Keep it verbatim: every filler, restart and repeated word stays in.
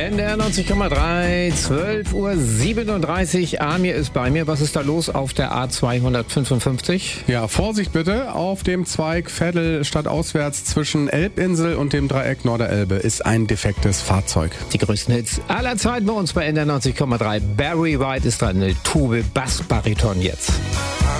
N D R neunzig Komma drei, zwölf Uhr siebenunddreißig. Amir ist bei mir. Was ist da los auf der A zweihundertfünfundfünfzig? Ja, Vorsicht bitte. Auf dem Zweig Veddel stadtauswärts zwischen Elbinsel und dem Dreieck Norderelbe ist ein defektes Fahrzeug. Die größten Hits aller Zeiten bei uns bei N D R neunzig Komma drei. Barry White ist dran. Eine Tube Bass Bariton jetzt.